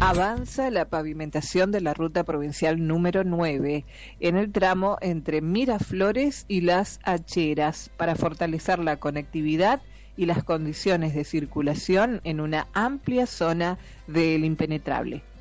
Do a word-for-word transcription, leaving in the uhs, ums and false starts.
Avanza la pavimentación de la ruta provincial número nueve en el tramo entre Miraflores y Las Acheras para fortalecer la conectividad y las condiciones de circulación en una amplia zona del impenetrable.